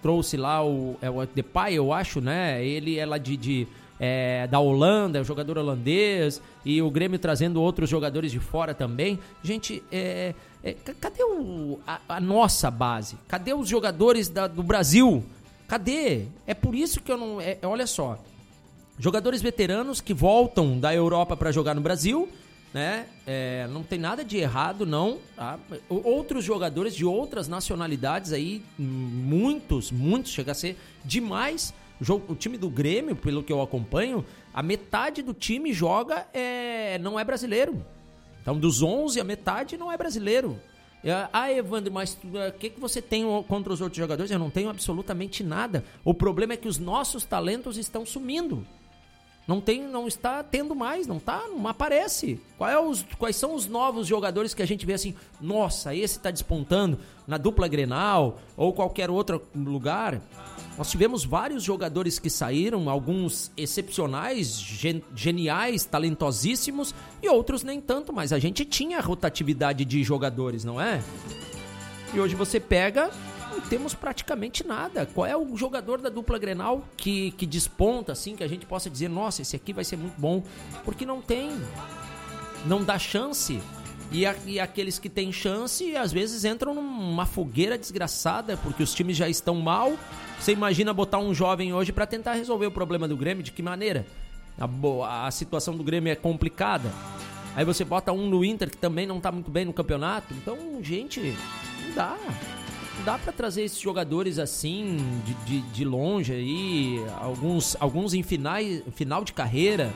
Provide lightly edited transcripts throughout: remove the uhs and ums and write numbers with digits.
trouxe lá o Depay, eu acho, né? Ele é lá da Holanda, é um jogador holandês, e o Grêmio trazendo outros jogadores de fora também. Gente, cadê a nossa base? Cadê os jogadores do Brasil? Cadê? É por isso que eu não... olha só, jogadores veteranos que voltam da Europa para jogar no Brasil, né? Não tem nada de errado, não. Tá? Outros jogadores de outras nacionalidades aí, muitos, chega a ser demais. O time do Grêmio, pelo que eu acompanho, a metade do time joga, não é brasileiro. Então, dos 11, a metade não é brasileiro. Evandro, mas o que você tem contra os outros jogadores? Eu não tenho absolutamente nada. O problema é que os nossos talentos estão sumindo. Não está tendo mais, não aparece. Quais são os novos jogadores que a gente vê assim, nossa, esse está despontando na dupla Grenal ou qualquer outro lugar? Nós tivemos vários jogadores que saíram, alguns excepcionais, geniais, talentosíssimos, e outros nem tanto, mas a gente tinha rotatividade de jogadores, não é? E hoje você pega, não temos praticamente nada. Qual é o jogador da dupla Grenal que desponta, assim, que a gente possa dizer, nossa, esse aqui vai ser muito bom? Porque não tem, não dá chance. E aqueles que têm chance, às vezes entram numa fogueira desgraçada, porque os times já estão mal. Você imagina botar um jovem hoje para tentar resolver o problema do Grêmio? De que maneira? A situação do Grêmio é complicada. Aí você bota um no Inter, que também não tá muito bem no campeonato. Então, gente, não dá. Não dá para trazer esses jogadores assim, de longe aí, alguns em final de carreira,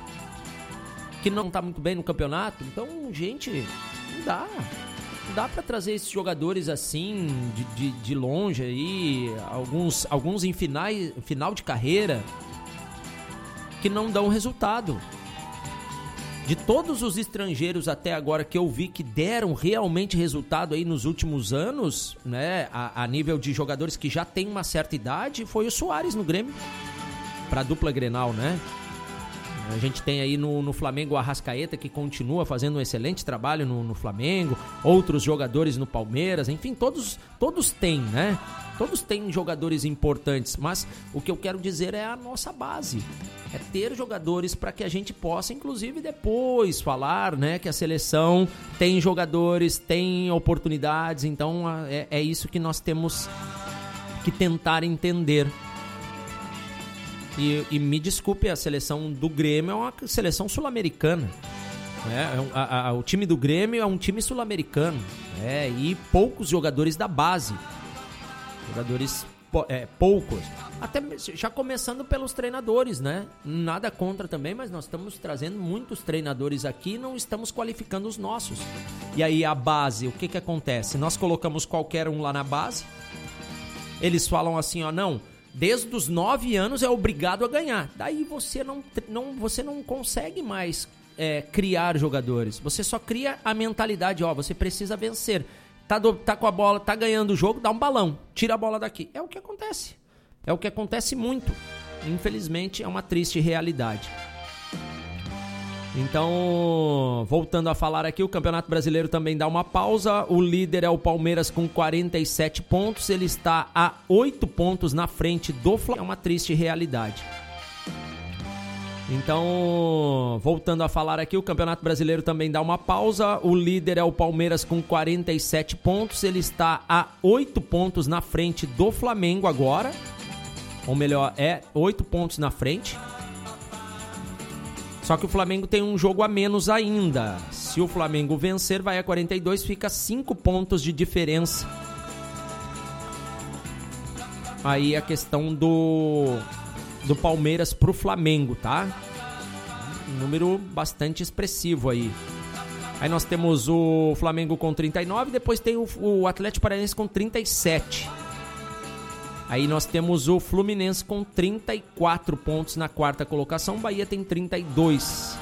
que não tá muito bem no campeonato. Então, gente, não dá. Não dá pra trazer esses jogadores assim, de longe aí, alguns em final de carreira, que não dão resultado. De todos os estrangeiros até agora que eu vi que deram realmente resultado aí nos últimos anos, né, a nível de jogadores que já têm uma certa idade, foi o Soares no Grêmio, pra dupla Grenal, né? A gente tem aí no Flamengo o Arrascaeta, que continua fazendo um excelente trabalho no Flamengo, outros jogadores no Palmeiras, enfim, todos têm, né? Todos têm jogadores importantes, mas o que eu quero dizer é a nossa base. É ter jogadores para que a gente possa, inclusive, depois falar, né, que a seleção tem jogadores, tem oportunidades, então é isso que nós temos que tentar entender. E me desculpe, a seleção do Grêmio é uma seleção sul-americana. O time do Grêmio é um time sul-americano. E poucos jogadores da base. Jogadores poucos. Até já começando pelos treinadores, né? Nada contra também, mas nós estamos trazendo muitos treinadores aqui e não estamos qualificando os nossos. E aí a base, o que acontece? Nós colocamos qualquer um lá na base. Eles falam assim, não... Desde os 9 anos é obrigado a ganhar. Daí você não consegue mais criar jogadores. Você só cria a mentalidade, você precisa vencer. Tá com a bola, tá ganhando o jogo, dá um balão, tira a bola daqui. É o que acontece. É o que acontece muito. Infelizmente, é uma triste realidade. Então, voltando a falar aqui, o Campeonato Brasileiro também dá uma pausa. O líder é o Palmeiras com 47 pontos. Ele está a 8 pontos na frente do Flamengo. É uma triste realidade. Então, voltando a falar aqui, o Campeonato Brasileiro também dá uma pausa. O líder é o Palmeiras com 47 pontos. Ele está a 8 pontos na frente do Flamengo agora. Ou melhor, 8 pontos na frente. Só que o Flamengo tem um jogo a menos ainda. Se o Flamengo vencer, vai a 42, fica 5 pontos de diferença. Aí a questão do Palmeiras pro Flamengo, tá? Um número bastante expressivo aí. Aí nós temos o Flamengo com 39, depois tem o Atlético Paranaense com 37. Aí nós temos o Fluminense com 34 pontos na quarta colocação. O Bahia tem 32.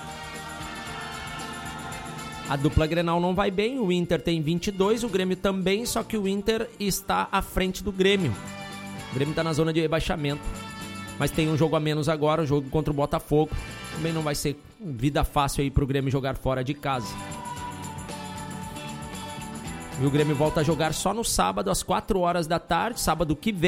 A dupla Grenal não vai bem. O Inter tem 22. O Grêmio também, só que o Inter está à frente do Grêmio. O Grêmio está na zona de rebaixamento. Mas tem um jogo a menos agora, o jogo contra o Botafogo. Também não vai ser vida fácil aí para o Grêmio jogar fora de casa. E o Grêmio volta a jogar só no sábado, às 4 horas da tarde, sábado que vem.